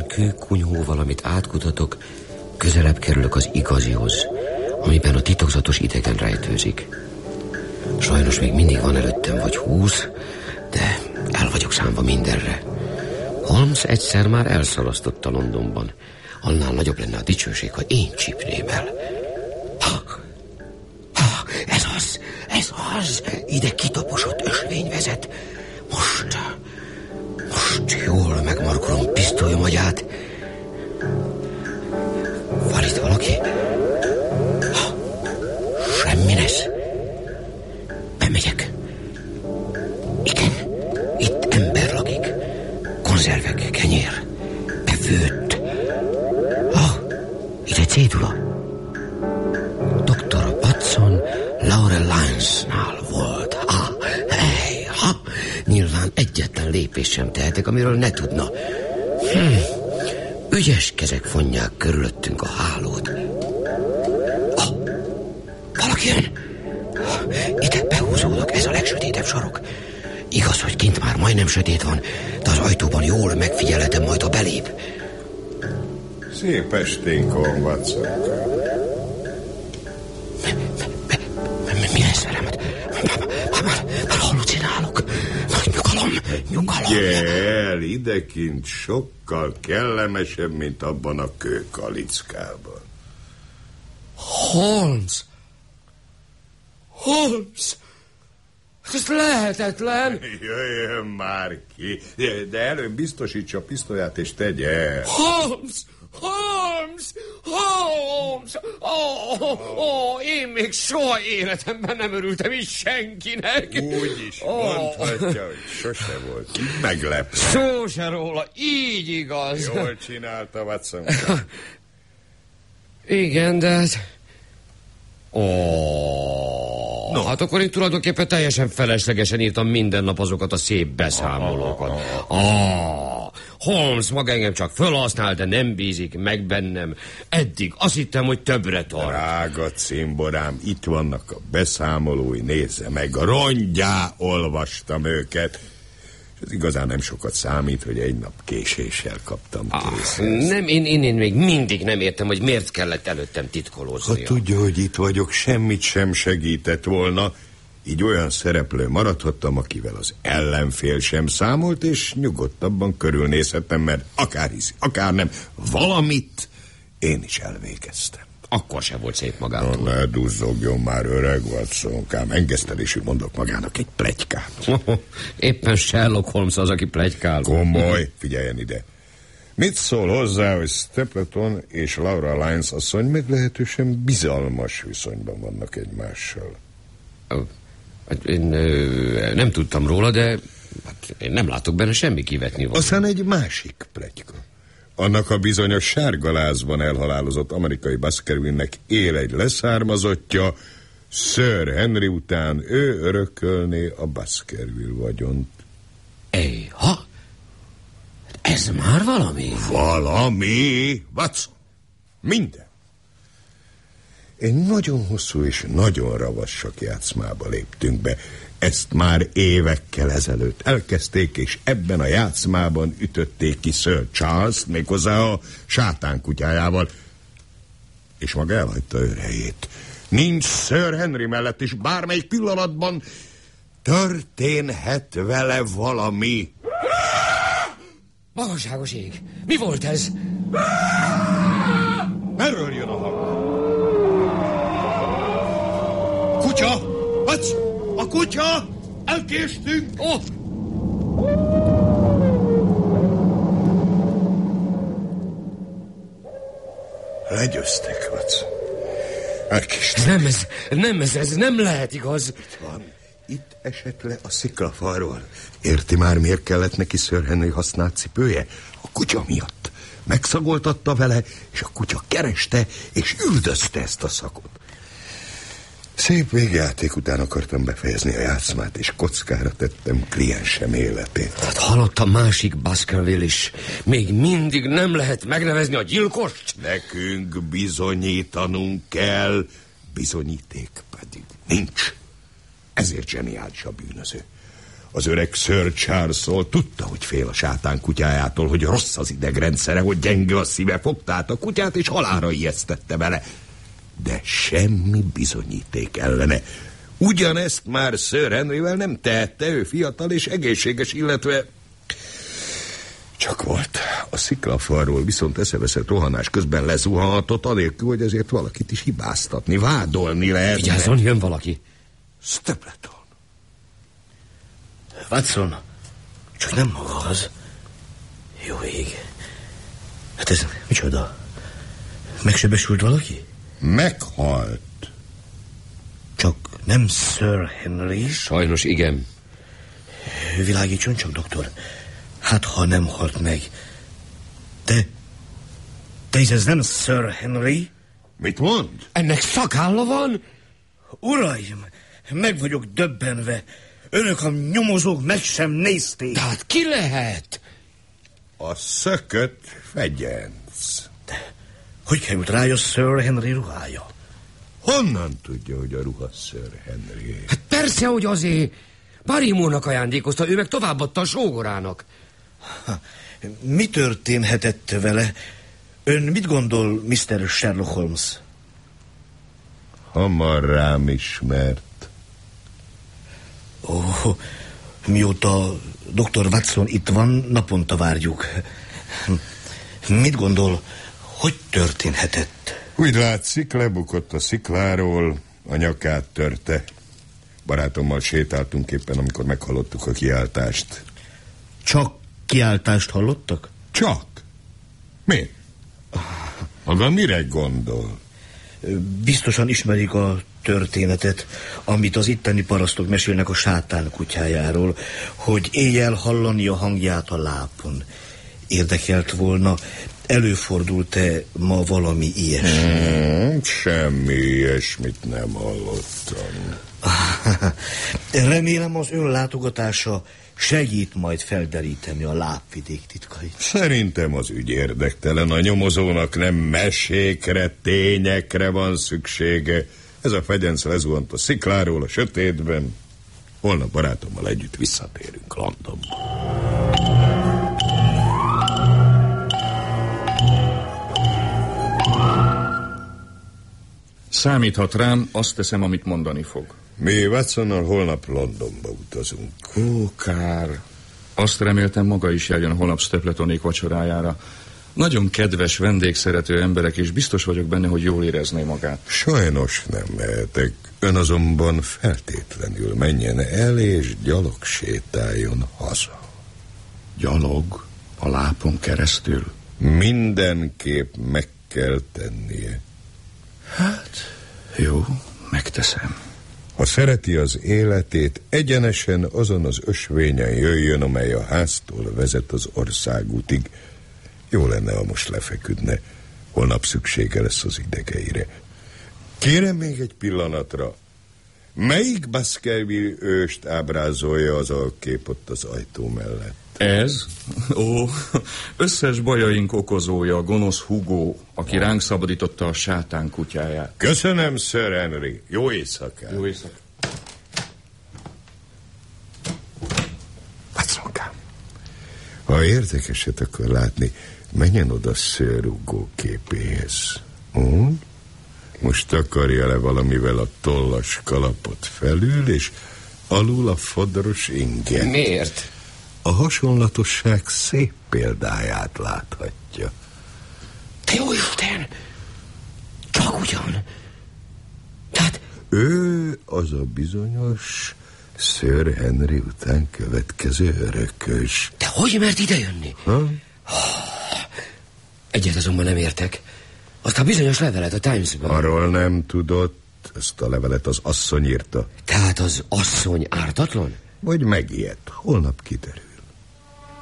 kőkunyhóval, amit átkutatok, közelebb kerülök az igazihoz, amiben a titokzatos idegen rejtőzik. Sajnos még mindig van előttem vagy 20, de el vagyok számva mindenre. Holmes egyszer már elszalasztotta Londonban. Annál nagyobb lenne a dicsőség, ha én csípném el. Ez az! Ide kitaposott ösvény vezet. Most jól megmarkolom pisztolyom agyát. Van itt valaki? Semmi lesz. Bemegyek. Igen, itt ember lakik. Konzervek, kenyér, befőtt. Itt egy cédula. Dr. Watson Laurel Lyons-nál volt. Nyilván egyetlen lépést sem tehetek, amiről ne tudna. Ügyes kezek fonják körülöttünk a hálót. Valaki jön. Ide behúzódok, ez a legsötétebb sarok. Igaz, hogy kint már majdnem sötét van, de az ajtóban jól megfigyelhetem majd, ha belép. Szép esténk van, Watson. Mi lesz velem? Már hallucinálok. Nyugalom. Gyere, idekint sokkal kellemesebb, mint abban a kőkalickában. Holmes! Ez lehetetlen! Jöjjön már ki, de előbb biztosítsa a pisztolyát és tegye el. Holmes! Én még soha életemben nem örültem is senkinek. Úgy is mondhatja, hogy sose volt. Meglep. Szó se róla, így igaz. Jól csinálta, Watson. Igen, de... No. Hát akkor én tulajdonképpen teljesen feleslegesen írtam minden nap azokat a szép beszámolókat. Holmes maga engem csak fölhasznál, de nem bízik meg bennem. Eddig azt hittem, hogy többre tart. Drága cimborám, itt vannak a beszámolói, nézze meg, rongyá olvastam őket. És ez igazán nem sokat számít, hogy egy nap késéssel kaptam készhez. Nem, én még mindig nem értem, hogy miért kellett előttem titkolóznia. Ha tudja, hogy itt vagyok, semmit sem segített volna. Így olyan szereplő maradhattam, akivel az ellenfél sem számolt, és nyugodtabban körülnézhettem, mert akár hiszi, akár nem, valamit én is elvégeztem. Akkor se volt szép magától. Ne duzzogjon már, öreg Watsonkám, engesztelésű mondok magának egy pletykát. Éppen Sherlock Holmes az, aki pletykál. Komoly, figyeljen ide. Mit szól hozzá, hogy Stapleton és Laura Lyons asszony meglehetősen bizalmas viszonyban vannak egymással? Én nem tudtam róla, de én nem látok benne semmi kivetni való. Aztán egy másik pletyka. Annak a bizonyos sárgalázban elhalálozott amerikai Baskerville-nek él egy leszármazottja, Sir Henry után ő örökölné a Baskerville vagyont. Ez már valami? Valami? Watson? Minden. Egy nagyon hosszú és nagyon ravassak játszmába léptünk be. Ezt már évekkel ezelőtt elkezdték, és ebben a játszmában ütötték ki Sir Charles, méghozzá a sátánkutyájával. És maga elhagyta őrhelyét. Nincs Sir Henry mellett, és bármelyik pillanatban történhet vele valami. Magasságos ég! Mi volt ez? Merről jön a hang? Kutya! Watson! A kutya! Elkéstünk! Legyőztek, Watson. Elkéstünk. Ez nem lehet igaz. Itt van. Itt esett le a sziklafalról. Érti már, miért kellett neki Sir Henry használt cipője? A kutya miatt. Megszagoltatta vele, és a kutya kereste, és üldözte ezt a szagot. Szép végjáték után akartam befejezni a játszmát, és kockára tettem kliensem életét. Hát halott a másik Baskerville is. Még mindig nem lehet megnevezni a gyilkost? Nekünk bizonyítanunk kell, bizonyíték pedig nincs. Ezért zseniális a bűnöző. Az öreg Sir Charles-ról tudta, hogy fél a sátán kutyájától, hogy rossz az idegrendszere, hogy gyenge a szíve, fogta át a kutyát és halálra ijesztette vele. De semmi bizonyíték ellene. Ugyanezt már Sir Henryvel nem tehette, ő fiatal és egészséges, illetve... Csak volt. A sziklafalról viszont eszeveszett rohanás közben lezuhanhatott, anélkül, hogy ezért valakit is hibáztatni, vádolni lehet. Vigyázzon, jön valaki. Stapleton. Watson, csak nem maga az. Jó ég. Hát ez micsoda? Megsebesült valaki? Meghalt. Csak nem Sir Henry? Sajnos igen. Világítson csak, doktor. Hát, ha nem halt meg. De ez nem Sir Henry? Mit mond? Ennek szakálla van? Uraim, meg vagyok döbbenve. Önök a nyomozók meg sem nézték. Tehát ki lehet? A szökött fegyenc. De hogy került rája Sir Henry ruhája? Honnan tudja, hogy a ruha Sir Henry? Hát persze, hogy azért. Barrymore-nak ajándékozta, ő meg továbbadta a sógorának. Mi történhetett vele? Ön mit gondol, Mr. Sherlock Holmes? Hamar rám ismert. Mióta Dr. Watson itt van, naponta várjuk. Mit gondol, hogy történhetett? Úgy látszik, lebukott a szikláról, a nyakát törte. Barátommal sétáltunk éppen, amikor meghallottuk a kiáltást. Csak kiáltást hallottak? Csak? Mi? Maga mire gondol? Biztosan ismerik a történetet, amit az itteni parasztok mesélnek a sátán kutyájáról, hogy éjjel hallani a hangját a lápon. Érdekelt volna, előfordult-e ma valami ilyesmi? Semmi ilyesmit nem hallottam. Remélem, az ön látogatása segít majd felderíteni a lápvidék titkait. Szerintem az ügy érdektelen. A nyomozónak nem mesékre, tényekre van szüksége. Ez a fegyenc lezuhant a szikláról a sötétben. Holnap barátommal együtt visszatérünk Londonba. Számíthat rám, azt teszem, amit mondani fog. Mi Watsonnal holnap Londonba utazunk. Ó, kár. Azt reméltem, maga is járjon holnap Stapletonék vacsorájára. Nagyon kedves, vendégszerető emberek, és biztos vagyok benne, hogy jól érezné magát. Sajnos nem mehetek. Ön azonban feltétlenül menjen el, és gyalog sétáljon haza. Gyalog? A lápon keresztül? Mindenképp meg kell tennie. Hát, jó, megteszem. Ha szereti az életét, egyenesen azon az ösvényen jöjjön, amely a háztól vezet az országútig. Jó lenne, ha most lefeküdne. Holnap szüksége lesz az idegeire. Kérem még egy pillanatra. Melyik Baskerville őst ábrázolja az a kép ott az ajtó mellett? Ez? Ó, összes bajaink okozója, a gonosz Hugo, aki ránk szabadította a sátán kutyáját. Köszönöm, Sir Henry. Jó éjszakát. Jó éjszakát. Watsonkám, ha érdekeset akar látni, menjen oda Sir Hugo képéhez. Most takarja le valamivel a tollas kalapot felül, és alul a fodros inget. Miért? A hasonlatosság szép példáját láthatja. Te jó Isten! Csak ugyan. Tehát... Ő az a bizonyos Sir Henry után következő örökös. De hogy mert idejönni? Egyet azonban nem értek. Azt a bizonyos levelet a Times-ban. Arról nem tudott, ezt a levelet az asszony írta. Tehát az asszony ártatlan? Vagy megijedt, holnap kiderül.